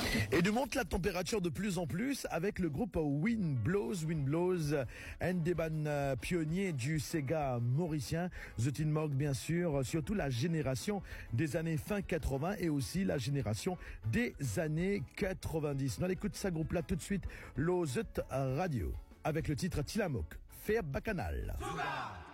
Et nous monte la température de plus en plus avec le groupe Wind Blows, un des bands pionniers du Sega mauricien, The Teen Mog bien sûr, surtout la génération des années fin 80 et aussi la génération des années 90. On écoute ça groupe là tout de suite, Lo Zut Radio, avec le titre Tilamok, Fair Bacchanal.